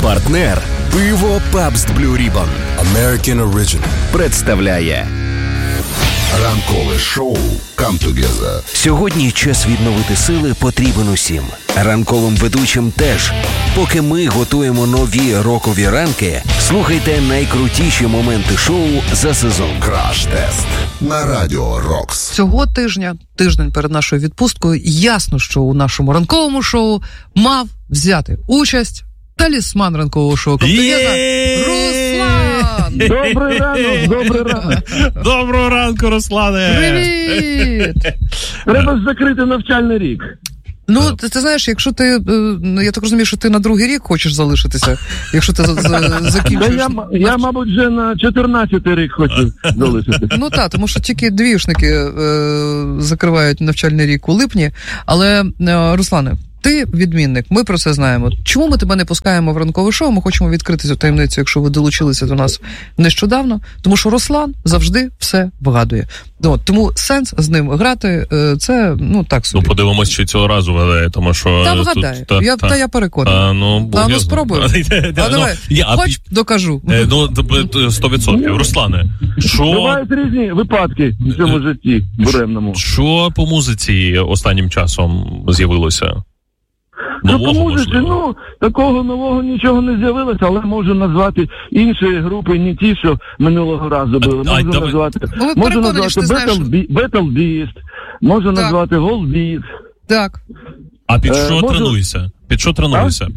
Партнер пиво Pabst Blue Ribbon American Original представляє ранкове шоу Come Together. Сьогодні час відновити сили потрібен усім. Ранковим ведучим теж. Поки ми готуємо нові рокові ранки, слухайте найкрутіші моменти шоу за сезон. Краш-тест на Радіо Рокс. Цього тиждень перед нашою відпусткою, ясно, що у нашому ранковому шоу мав взяти участь талісман ранкового шоу Come Together Руслан! Добрий ранок! Доброго ранку, Руслане! Привіт! Треба ж закрити навчальний рік. Ну, ти знаєш, якщо ти, я так розумію, що ти на другий рік хочеш залишитися, якщо ти закінчуєш. Я, мабуть, вже на 14-й рік хочу залишитися. Ну так, тому що тільки двіюшники закривають навчальний рік у липні. Але, Руслане, ти відмінник, ми про це знаємо. Чому ми тебе не пускаємо в ранкове шоу? Ми хочемо відкрити цю таємницю, якщо ви долучилися до нас нещодавно. Тому що Руслан завжди все вгадує. Тому сенс з ним грати, це, так собі. Ну, подивимось, чи цього разу вгадає, тому що... Та вгадає, я переконана. Ну, спробуємо. Давай, хоч докажу. 100%. Руслане, що... Бувають різні випадки в цьому житті буремному. Що по музиці останнім часом з'явилося? По музиці, такого нового нічого не з'явилося, але можу назвати інші групи, не ті, що минулого разу були. Можу назвати Battle Beast, можу назвати Volbeat. Так. А під що тренуєшся? Під що тренуєшся?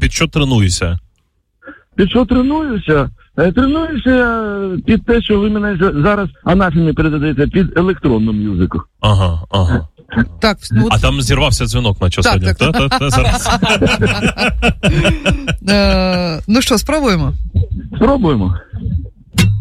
Тренуюся під те, що ви мене зараз анафемі передаєте, під електронну музику. Ага. Так, а там зірвався дзвінок на час сьогодні. Ну що, спробуємо? Спробуємо.